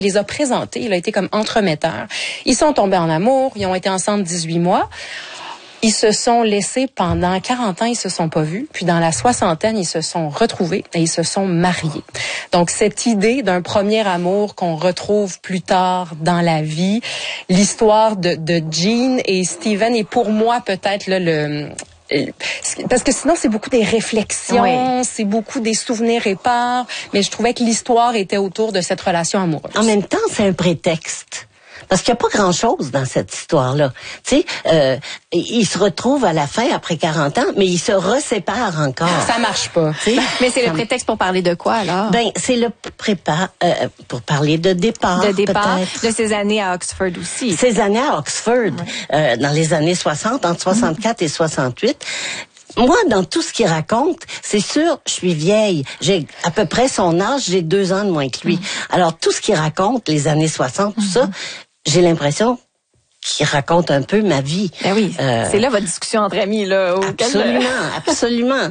les a présentés. Il a été comme entremetteur. Ils sont tombés en amour. Ils ont été ensemble 18 mois. Ils se sont laissés pendant 40 ans, ils se sont pas vus. Puis dans la soixantaine, ils se sont retrouvés et ils se sont mariés. Donc cette idée d'un premier amour qu'on retrouve plus tard dans la vie, l'histoire de Jean et Steven est pour moi peut-être là, parce que sinon c'est beaucoup des réflexions, c'est beaucoup des souvenirs épars, mais je trouvais que l'histoire était autour de cette relation amoureuse. En même temps, c'est un prétexte. Parce qu'il n'y a pas grand-chose dans cette histoire-là. Tu sais, ils se retrouvent à la fin, après 40 ans, mais ils se reséparent encore. Ça marche pas. Mais c'est le prétexte pour parler de quoi, alors? Ben, c'est le pour parler de départ, peut-être. De ces années à Oxford aussi. Ces années à Oxford, dans les années 60, entre 64 et 68. Moi, dans tout ce qu'il raconte, c'est sûr, je suis vieille. J'ai à peu près son âge, j'ai 2 ans de moins que lui. Alors, tout ce qu'il raconte, les années 60, tout ça, j'ai l'impression qu'il raconte un peu ma vie. Ben oui, c'est là votre discussion entre amis, là. Absolument.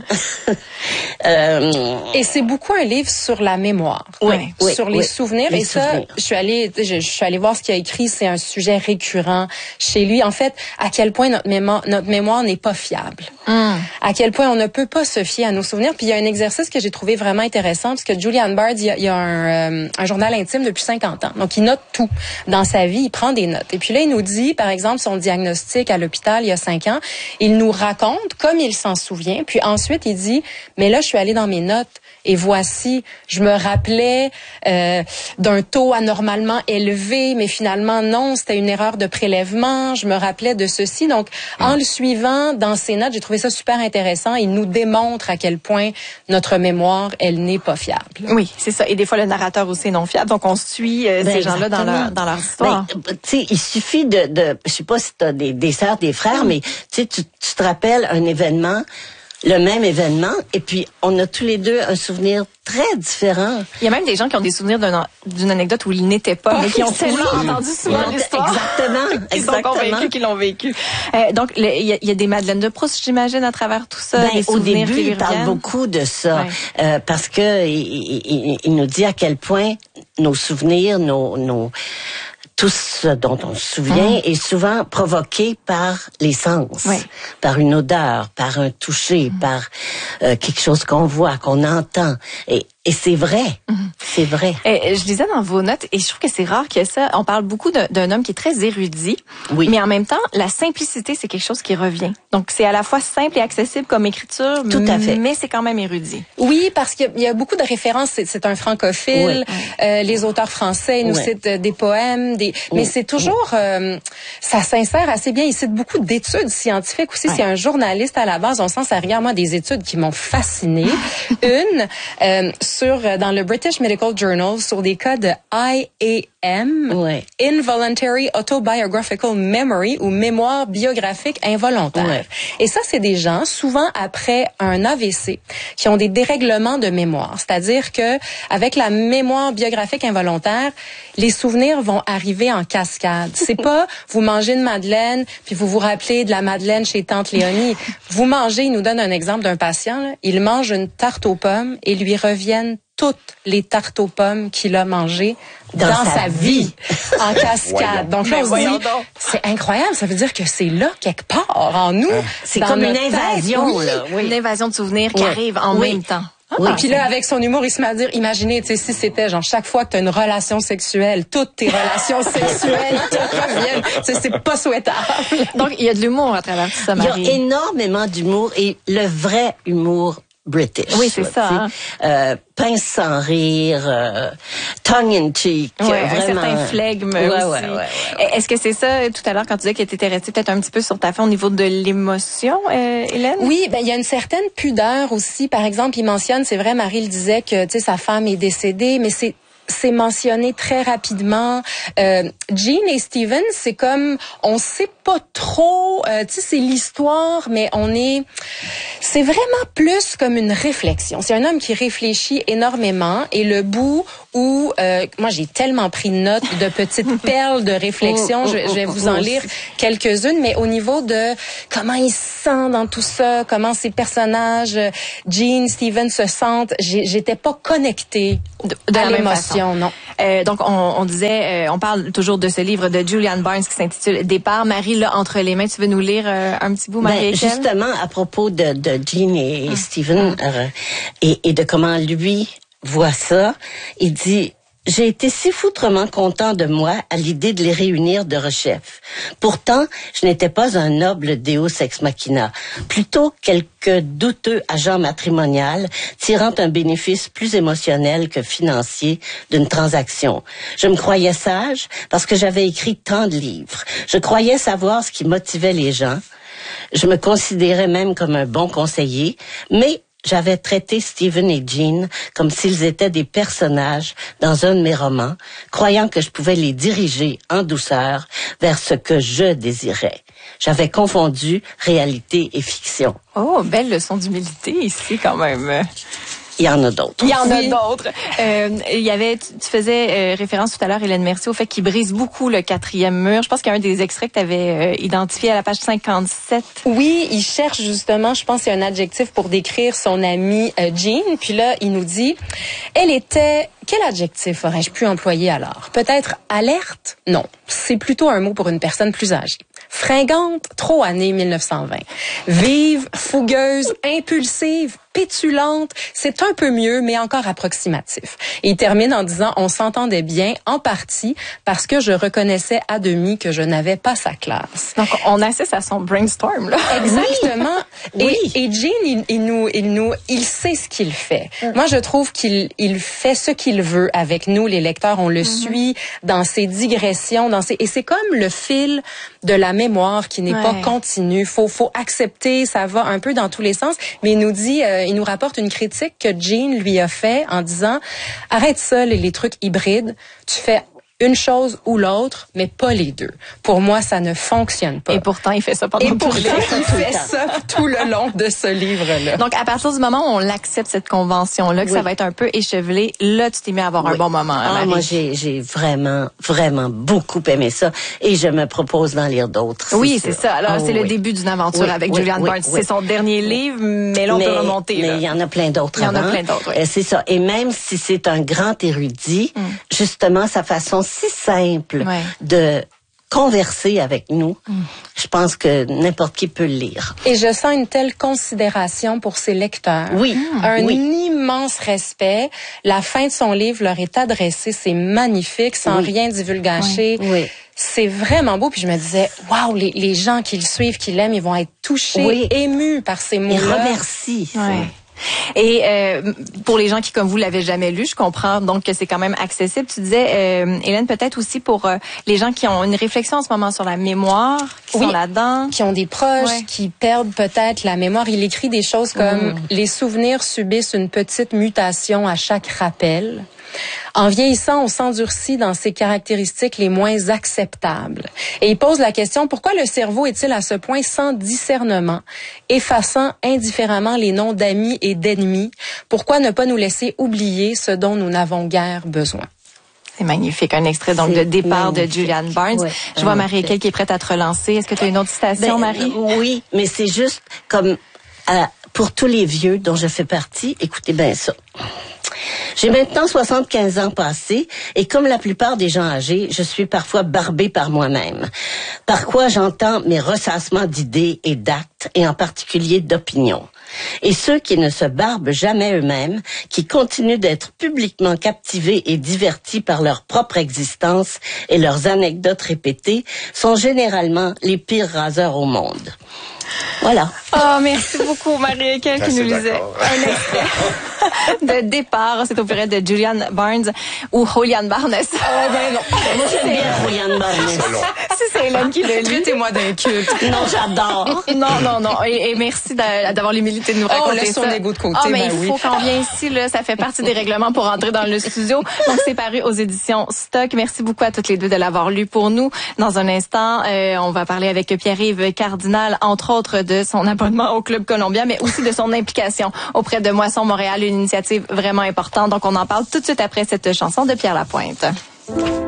Et c'est beaucoup un livre sur la mémoire, sur les souvenirs. Et ça, je suis allée voir ce qu'il a écrit. C'est un sujet récurrent chez lui. En fait, à quel point notre mémoire n'est pas fiable. À quel point on ne peut pas se fier à nos souvenirs. Puis il y a un exercice que j'ai trouvé vraiment intéressant, parce que Julian Bard, il y a un journal intime depuis 50 ans. Donc il note tout dans sa vie, il prend des notes. Et puis là, il nous dit, par exemple, son diagnostic à l'hôpital il y a 5 ans, il nous raconte comme il s'en souvient. Puis ensuite, il dit, mais là, je suis allé dans mes notes et voici, je me rappelais d'un taux anormalement élevé, mais finalement, non, c'était une erreur de prélèvement. Je me rappelais de ceci. Donc, en le suivant dans ses notes, j'ai trouvé ça super intéressant. Il nous démontre à quel point notre mémoire, elle n'est pas fiable. Oui, c'est ça. Et des fois, le narrateur aussi est non fiable. Donc, on suit ces gens-là dans leur histoire. Tu sais, il suffit je sais pas si tu as des sœurs, des frères, mais tu te rappelles un événement, le même événement, et puis on a tous les deux un souvenir très différent. Il y a même des gens qui ont des souvenirs d'une anecdote où ils n'étaient pas, mais qui ont tellement entendu souvent l'histoire. Exactement. Ils sont convaincus qu'ils l'ont vécu. Donc, il y a des Madeleine de Proust, j'imagine, à travers tout ça. Ben, au début, il parle beaucoup de ça, parce que il nous dit à quel point nos souvenirs, tout ce dont on se souvient est souvent provoqué par les sens, par une odeur, par un toucher, par quelque chose qu'on voit, qu'on entend. Et c'est vrai, c'est vrai. Et je lisais dans vos notes, et je trouve que c'est rare que ça. On parle beaucoup d'un homme qui est très érudit, mais en même temps, la simplicité, c'est quelque chose qui revient. Donc, c'est à la fois simple et accessible comme écriture, tout à fait. Mais c'est quand même érudit. Oui, parce qu'il y a beaucoup de références. C'est un francophile. Les auteurs français nous citent des poèmes, mais c'est toujours, ça s'insère assez bien. Il cite beaucoup d'études scientifiques aussi. C'est un journaliste à la base. On sent ça regarde moi des études qui m'ont fascinée. Dans le British Medical Journal sur des cas de IAM, Involuntary Autobiographical Memory, ou mémoire biographique involontaire. Et ça, c'est des gens, souvent après un AVC, qui ont des dérèglements de mémoire. C'est-à-dire que avec la mémoire biographique involontaire, les souvenirs vont arriver en cascade. C'est pas vous mangez une madeleine puis vous vous rappelez de la madeleine chez tante Léonie. Vous mangez, il nous donne un exemple d'un patient, là, il mange une tarte aux pommes et lui reviennent toutes les tartes aux pommes qu'il a mangées dans sa vie en cascade. Donc là, c'est incroyable. Ça veut dire que c'est là, quelque part, en nous. C'est comme une invasion. Une invasion de souvenirs qui arrive en même temps. Et puis là, avec son humour, il se met à dire, imaginez, tu sais, si c'était genre chaque fois que tu as une relation sexuelle, toutes tes relations sexuelles te reviennent, tu sais, c'est pas souhaitable. Donc, il y a de l'humour à travers tout ça, Marie. Il y a énormément d'humour, et le vrai humour British. Oui, c'est ça. Pince sans rire, tongue in cheek. Vraiment. Un certain flegme aussi. Est-ce que c'est ça, tout à l'heure, quand tu disais que tu étais restée peut-être un petit peu sur ta fin au niveau de l'émotion, Hélène? Oui, il y a une certaine pudeur aussi. Par exemple, il mentionne, c'est vrai, Marie le disait, que tu sais, sa femme est décédée, mais c'est mentionné très rapidement. Jean et Steven, c'est comme, on sait pas trop, tu sais, c'est l'histoire, mais c'est vraiment plus comme une réflexion. C'est un homme qui réfléchit énormément, et le bout où, moi j'ai tellement pris note de petites perles de réflexion, je vais vous en lire quelques-unes, mais au niveau de comment il se sent dans tout ça, comment ces personnages, Jean, Steven se sentent, j'étais pas connectée à l'émotion. fiction, non. Donc, on disait, on parle toujours de ce livre de Julianne Barnes qui s'intitule Départ. Marie, là, entre les mains, tu veux nous lire un petit bout, Marie? Justement, à propos de Jean et Stephen, et de comment lui voit ça, il dit... J'ai été si foutrement content de moi à l'idée de les réunir de rechef. Pourtant, je n'étais pas un noble Deus ex machina, plutôt quelque douteux agent matrimonial tirant un bénéfice plus émotionnel que financier d'une transaction. Je me croyais sage parce que j'avais écrit tant de livres. Je croyais savoir ce qui motivait les gens. Je me considérais même comme un bon conseiller, mais j'avais traité Stephen et Jean comme s'ils étaient des personnages dans un de mes romans, croyant que je pouvais les diriger en douceur vers ce que je désirais. J'avais confondu réalité et fiction. Oh, belle leçon d'humilité ici quand même. Il y en a d'autres. Il y en a d'autres. Il y avait, tu faisais référence tout à l'heure, Hélène Mercier, au fait qu'il brise beaucoup le 4e mur. Je pense qu'il y a un des extraits que tu avais identifié à la page 57. Oui, il cherche justement, je pense, c'est un adjectif pour décrire son amie Jean. Puis là, il nous dit, elle était... Quel adjectif aurais-je pu employer alors? Peut-être alerte? Non, c'est plutôt un mot pour une personne plus âgée. Fringante, trop année 1920. Vive, fougueuse, impulsive, pétulante, c'est un peu mieux, mais encore approximatif. Et il termine en disant, on s'entendait bien, en partie, parce que je reconnaissais à demi que je n'avais pas sa classe. Donc, on assiste à son brainstorm, là. Exactement. Oui. Et Jean, il sait ce qu'il fait. Moi, je trouve qu'il fait ce qu'il veut avec nous, les lecteurs. On le suit dans ses digressions, et c'est comme le fil de la mémoire qui n'est pas continu. Faut accepter, ça va un peu dans tous les sens, mais il nous dit, il nous rapporte une critique que Jean lui a fait en disant, arrête ça, les trucs hybrides, tu fais une chose ou l'autre, mais pas les deux. Pour moi, ça ne fonctionne pas. Et pourtant, il fait ça pendant tout le livre. Il fait ça tout le long de ce livre-là. Donc, à partir du moment où on l'accepte, cette convention-là, que ça va être un peu échevelé, là, tu t'es mis à avoir un bon moment. Marie. Moi, j'ai vraiment, vraiment beaucoup aimé ça. Et je me propose d'en lire d'autres. Oui, c'est ça. Alors, c'est le début d'une aventure avec Julianne Barnes. C'est son dernier livre, mais là, on peut remonter. Mais il y en a plein d'autres avant. Il y en a plein d'autres, oui. C'est ça. Et même si c'est un grand érudit, justement, sa façon si simple de converser avec nous, je pense que n'importe qui peut le lire. Et je sens une telle considération pour ses lecteurs. Oui. Un immense respect. La fin de son livre leur est adressée. C'est magnifique, sans rien divulgacher. Oui. C'est vraiment beau. Puis je me disais, waouh, les gens qui le suivent, qui l'aiment, ils vont être touchés, émus par ces mots-là. Ils remercient. Et pour les gens qui, comme vous, l'avaient jamais lu, je comprends donc que c'est quand même accessible. Tu disais, Hélène, peut-être aussi pour les gens qui ont une réflexion en ce moment sur la mémoire, qui sont là-dedans. Qui ont des proches, qui perdent peut-être la mémoire. Il écrit des choses comme « Les souvenirs subissent une petite mutation à chaque rappel ». En vieillissant, on s'endurcit dans ses caractéristiques les moins acceptables. Et il pose la question, pourquoi le cerveau est-il à ce point sans discernement, effaçant indifféremment les noms d'amis et d'ennemis? Pourquoi ne pas nous laisser oublier ce dont nous n'avons guère besoin? C'est magnifique. Un extrait donc de Départ de Julianne Barnes. Je vois Marie-Équelle qui est prête à te relancer. Est-ce que tu as une autre citation, Marie? Oui, mais c'est juste comme pour tous les vieux dont je fais partie, écoutez bien ça. J'ai maintenant 75 ans passés et comme la plupart des gens âgés, je suis parfois barbée par moi-même. Par quoi j'entends mes ressassements d'idées et d'actes et en particulier d'opinions. Et ceux qui ne se barbent jamais eux-mêmes, qui continuent d'être publiquement captivés et divertis par leur propre existence et leurs anecdotes répétées, sont généralement les pires raseurs au monde. Voilà. Oh, merci beaucoup, Marie-Équelle, qui nous lisait un extrait de Départ. C'est opéré de Julianne Barnes ou Julianne Barnes. Ben non. Moi, j'aime bien Julianne Barnes. Si c'est Hélène qui le lit. Traitez-moi d'un culte. Non, j'adore. Non. Et merci d'avoir l'humilité de nous raconter laisse ça. Ton égo de côté. Mais il faut qu'on vienne ici, là. Ça fait partie des règlements pour entrer dans le studio. Donc, c'est paru aux éditions Stock. Merci beaucoup à toutes les deux de l'avoir lu pour nous. Dans un instant, on va parler avec Pierre-Yves Cardinal, entre autres, de son abonnement au Club Colombia, mais aussi de son implication auprès de Moisson Montréal, une initiative vraiment importante. Donc, on en parle tout de suite après cette chanson de Pierre Lapointe.